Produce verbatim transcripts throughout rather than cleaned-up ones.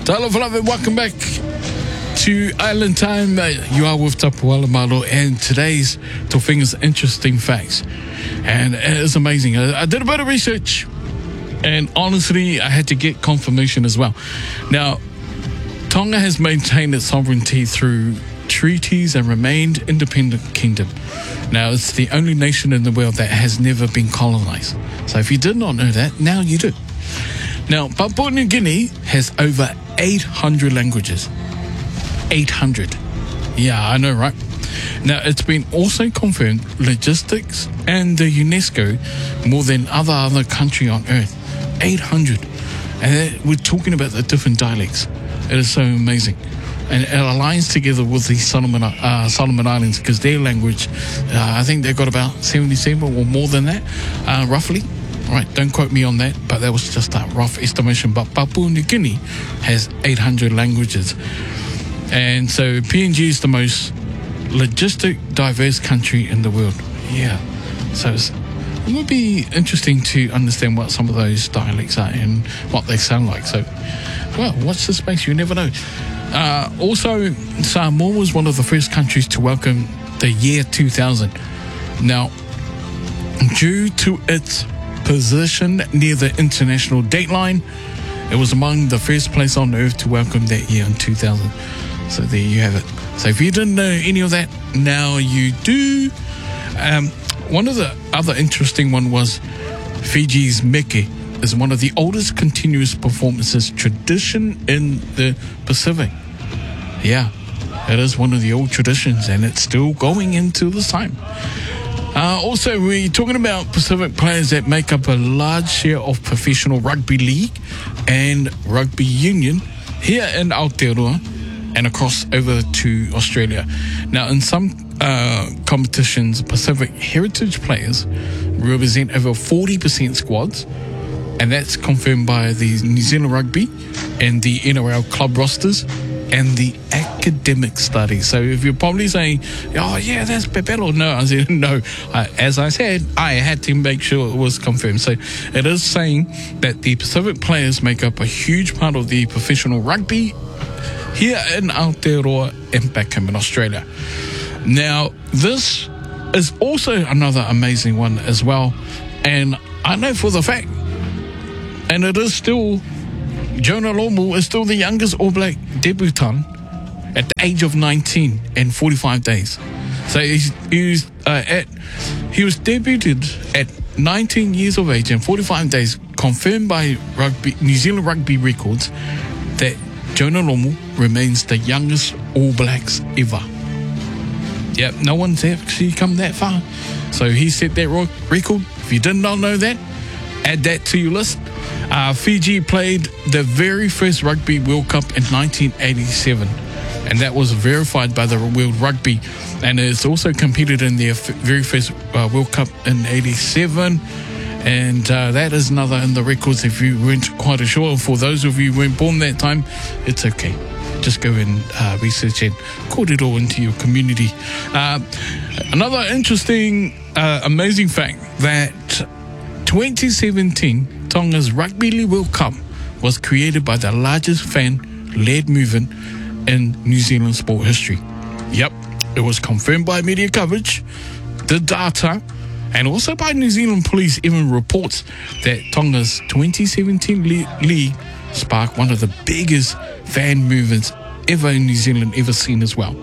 Talo Falawe, welcome back to Island Time. Uh, you are with Tapuala Malo, and today's Tofinga's interesting facts. And it is amazing. I, I did a bit of research, and honestly, I had to get confirmation as well. Now, Tonga has maintained its sovereignty through treaties and remained independent kingdom. Now, it's the only nation in the world that has never been colonized. So if you did not know that, now you do. Now, Papua New Guinea has over eight hundred languages. eight hundred. Yeah, I know, right? Now, it's been also confirmed logistics and the UNESCO more than other other country on earth. eight hundred. And we're talking about the different dialects. It is so amazing. And it aligns together with the Solomon, uh, Solomon Islands, because their language, uh, I think they've got about seventy-seven or more than that, uh, roughly. Right, don't quote me on that, but that was just a rough estimation. But Papua New Guinea has eight hundred languages. And so P N G is the most logistic, diverse country in the world. Yeah. So it's, it would be interesting to understand what some of those dialects are and what they sound like. So, well, watch the space. You never know. Uh, also, Samoa was one of the first countries to welcome the year two thousand. Now, due to its position near the international dateline, it was among the first place on earth to welcome that year in two thousand. So there you have it. So if you didn't know any of that, now you do. Um, one of the other interesting one was Fiji's Meke is one of the oldest continuous performances tradition in the Pacific. Yeah, it is one of the old traditions, and it's still going into this time. Uh, also, we're talking about Pacific players that make up a large share of professional rugby league and rugby union here in Aotearoa and across over to Australia. Now, in some uh, competitions, Pacific heritage players represent over forty percent squads, and that's confirmed by the New Zealand Rugby and the N R L club rosters and the academic studies. So if you're probably saying, oh yeah, that's Pepelo. No, I said, no. Uh, as I said, I had to make sure it was confirmed. So it is saying that the Pacific players make up a huge part of the professional rugby here in Aotearoa and back home in Australia. Now, this is also another amazing one as well. And I know for the fact, and it is still, Jonah Lomu is still the youngest All Black debutant at the age of nineteen and forty-five days. So he's, he was uh, at he was debuted at nineteen years of age and forty-five days, confirmed by rugby, New Zealand Rugby records, that Jonah Lomu remains the youngest All Blacks ever. Yep, no one's actually come that far. So he set that record. If you did not know that, add that to your list. Uh, Fiji played the very first Rugby World Cup in nineteen eighty-seven, and that was verified by the World Rugby, and it's also competed in their f- very first uh, World Cup in eighty-seven, and uh, that is another in the records if you weren't quite sure. For those of you who weren't born that time, it's okay. Just go and uh, research and code it all into your community. Uh, another interesting, uh, amazing fact that twenty seventeen Tonga's Rugby League World Cup was created by the largest fan-led movement in New Zealand sport history. Yep, it was confirmed by media coverage, the data, and also by New Zealand police. Even reports that Tonga's twenty seventeen le- league sparked one of the biggest fan movements ever in New Zealand, ever seen as well.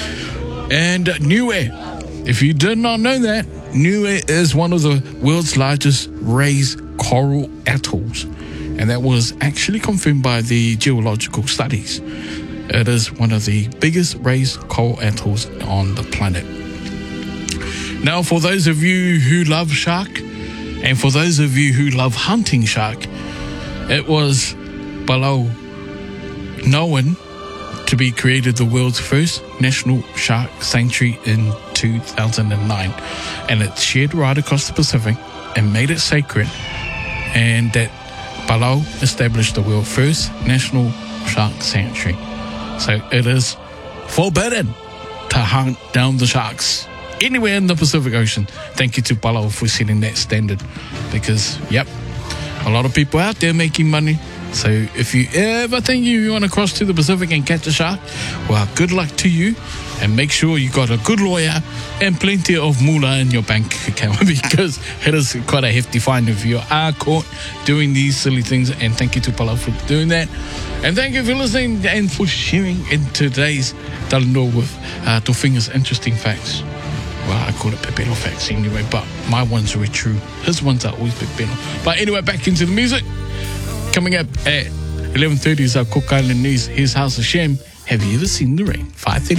And Niue, if you did not know that, Niue is one of the world's largest raised coral atolls, and that was actually confirmed by the geological studies. It is one of the biggest raised coral atolls on the planet. Now, for those of you who love shark, and for those of you who love hunting shark, it was Palau known to be created the world's first national shark sanctuary in two thousand nine, and it's shared right across the Pacific and made it sacred, and that Palau established the world's first national shark sanctuary. So it is forbidden to hunt down the sharks anywhere in the Pacific Ocean. Thank you to Palau for setting that standard, because, yep, a lot of people out there making money So if you ever think you want to cross to the Pacific and catch a shark, well, good luck to you. And make sure you got a good lawyer and plenty of moolah in your bank account, because it is quite a hefty fine if you are caught doing these silly things. And thank you to Palau for doing that. And thank you for listening and for sharing in today's Talanoa with uh, Tofinga's interesting facts. Well, I call it Pepino facts anyway, but my ones are true. His ones are always Pepino. But anyway, back into the music. Coming up at eleven thirty is our Cook Island News. Here's House of Shame. Have you ever seen the rain? five thirty